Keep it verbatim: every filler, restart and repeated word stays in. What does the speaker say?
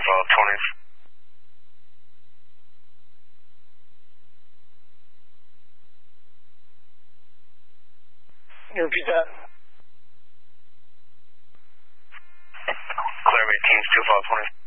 follow twenty. Can you repeat that? Clear teams two follow twenty.